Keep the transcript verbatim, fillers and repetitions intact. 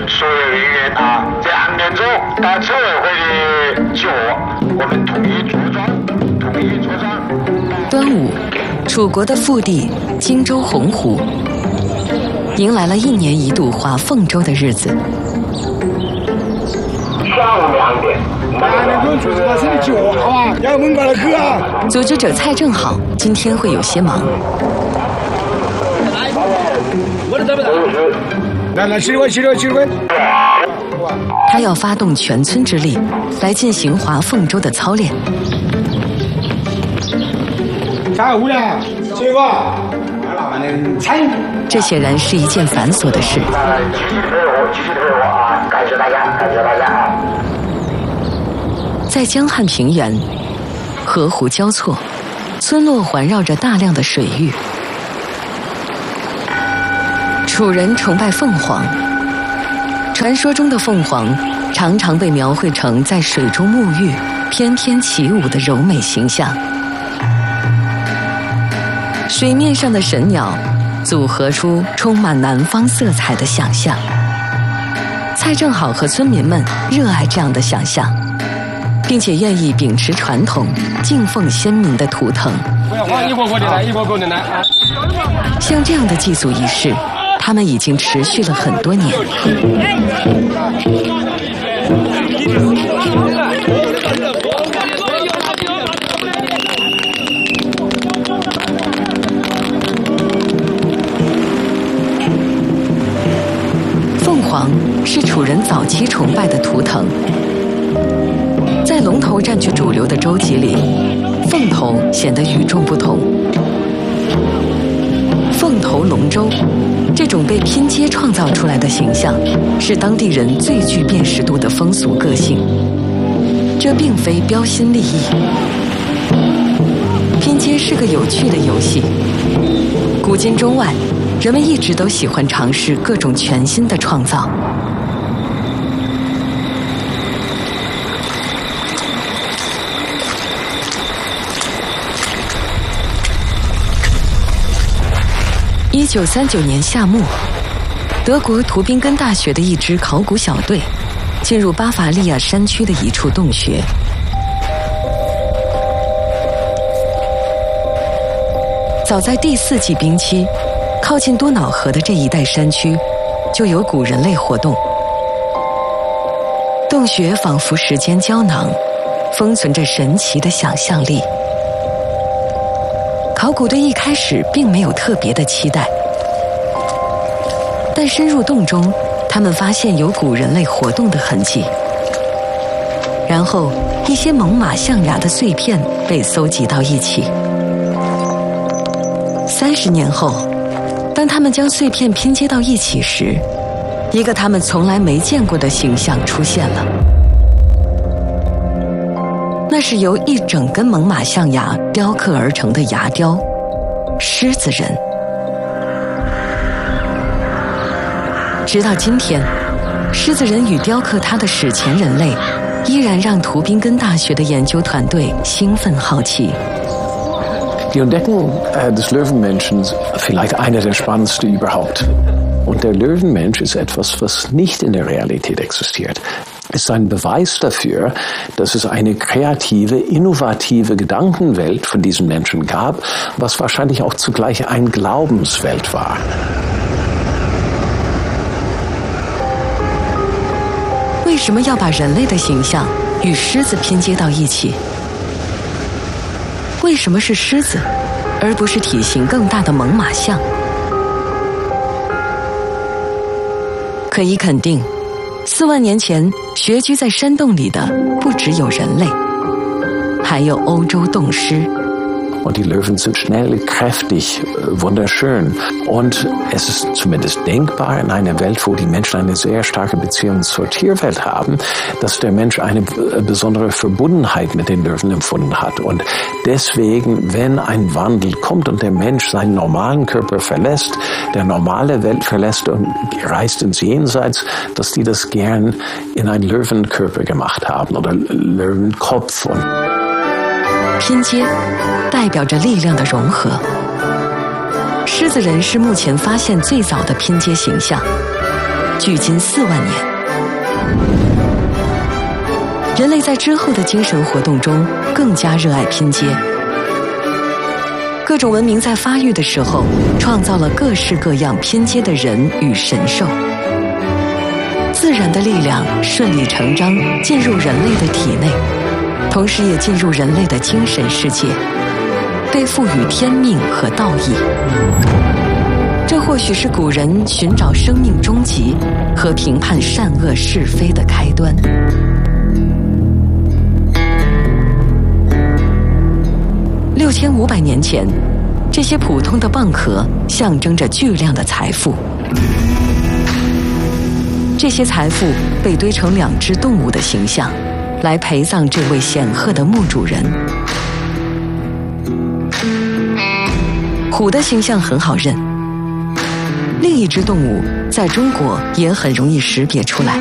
所有人员啊，在安联中到车委会的就我们统一着装，统一着装。 端午，楚国的腹地荆州洪湖，迎来了一年一度划凤舟的日子。 下午两点， 组织者蔡正好今天会有些忙。 来来，起来起来起来！ 他要发动全村之力来进行划凤舟的操练。这显然是一件繁琐的事。 继续配合，继续配合啊！感谢大家，感谢大家啊！ 在江汉平原，河湖交错，村落环绕着大量的水域。楚人崇拜凤凰，传说中的凤凰常常被描绘成在水中沐浴、翩翩起舞的柔美形象。水面上的神鸟组合出充满南方色彩的想象。蔡正好和村民们热爱这样的想象，并且愿意秉持传统，敬奉先民的图腾。 一波波的来，一波波的来。 像这样的祭祖仪式，他们已经持续了很多年。凤凰是楚人早期崇拜的图腾，在龙头占据主流的舟楫里，凤头显得与众不同。凤头龙舟这种被拼接创造出来的形象，是当地人最具辨识度的风俗个性。这并非标新立异，拼接是个有趣的游戏。古今中外，人们一直都喜欢尝试各种全新的创造。一九三九年夏末，德国图宾根大学的一支考古小队进入巴伐利亚山区的一处洞穴。早在第四纪冰期，靠近多瑙河的这一带山区就有古人类活动。洞穴仿佛时间胶囊，封存着神奇的想象力。考古队一开始并没有特别的期待，但深入洞中，他们发现有古人类活动的痕迹。然后，一些猛犸象牙的碎片被搜集到一起。三十年后，当他们将碎片拼接到一起时，一个他们从来没见过的形象出现了。那是由一整根猛犸象牙雕刻而成的牙雕——狮子人。直到今天，狮子人与雕刻它的史前人类，依然让图宾根大学的研究团队兴奋好奇。 Die Entdeckung äh, des Löwenmenschens vielleicht eine der spannendsten überhaupt. Und der Löwenmensch ist etwas, was nicht in der Realität existiert. Ist ein Beweis dafür, dass es eine kreative, innovative Gedankenwelt von diesen Menschen gab, was wahrscheinlich auch zugleich eine Glaubenswelt war. 为什么要把人类的形象与狮子拼接到一起？为什么是狮子，而不是体型更大的猛犸象？可以肯定，四万年前穴居在山洞里的不只有人类，还有欧洲洞狮。 Und die Löwen sind schnell, kräftig, wunderschön. Und es ist zumindest denkbar in einer Welt, wo die Menschen eine sehr starke Beziehung zur Tierwelt haben, dass der Mensch eine besondere Verbundenheit mit den Löwen empfunden hat. Und deswegen, wenn ein Wandel kommt und der Mensch seinen normalen Körper verlässt, der normale Welt verlässt und reist ins Jenseits, dass die das gern in einen Löwenkörper gemacht haben oder Löwenkopf. Und 拼接代表着力量的融合。狮子人是目前发现最早的拼接形象， 距今四万年。人类在之后的精神活动中更加热爱拼接。各种文明在发育的时候，创造了各式各样拼接的人与神兽。自然的力量顺理成章进入人类的体内，同时也进入人类的精神世界，被赋予天命和道义。这或许是古人寻找生命终极和评判善恶是非的开端。六千五百年前，这些普通的蚌壳象征着巨量的财富。这些财富被堆成两只动物的形象，来陪葬这位显赫的墓主人。虎的形象很好认，另一只动物在中国也很容易识别出来。